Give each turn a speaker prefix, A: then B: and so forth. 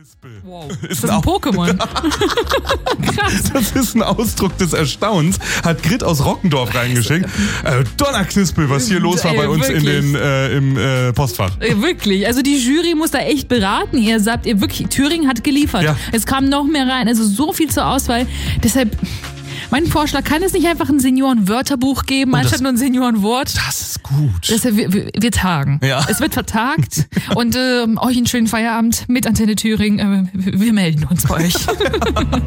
A: Wow. Ist das ein Pokémon?
B: Krass. Das ist ein Ausdruck des Erstaunens. Hat Grit aus Rockendorf reingeschickt. Donnerknispel, was hier los war bei uns im Postfach.
A: Wirklich. Also die Jury muss da echt beraten. Ihr sagt, ihr wirklich, Thüringen hat geliefert. Ja. Es kam noch mehr rein. Also so viel zur Auswahl. Deshalb, mein Vorschlag, kann es nicht einfach ein Seniorenwörterbuch geben, anstatt nur ein Seniorenwort?
B: Das ist gut.
A: Deshalb, wir tagen.
B: Ja.
A: Es wird vertagt. Und euch einen schönen Feierabend mit Antenne Thüringen. Wir melden uns bei euch.